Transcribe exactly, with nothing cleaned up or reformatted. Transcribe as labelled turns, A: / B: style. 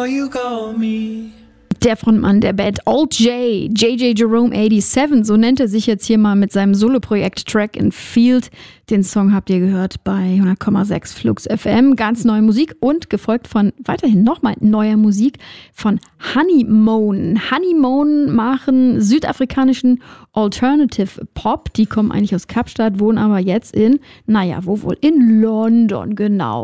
A: before you call me.
B: Der Frontmann der Band Old J, J J Jerome siebenundachtzig, so nennt er sich jetzt hier mal mit seinem Soloprojekt Track and Field. Den Song habt ihr gehört bei hundert Komma sechs Flux F M. Ganz neue Musik und gefolgt von weiterhin nochmal neuer Musik von Honeymoon. Honeymoon machen südafrikanischen Alternative Pop. Die kommen eigentlich aus Kapstadt, wohnen aber jetzt in, naja, wo wohl? In London, genau.